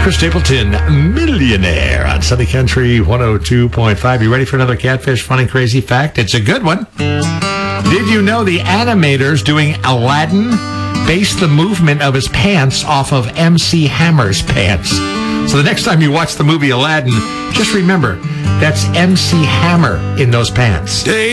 Chris Stapleton, Millionaire on Sunny Country 102.5. You ready for another Catfish Fun and Crazy fact? It's a good one. Did you know the animators doing Aladdin based the movement of his pants off of MC Hammer's pants? So the next time you watch the movie Aladdin, just remember, that's MC Hammer in those pants.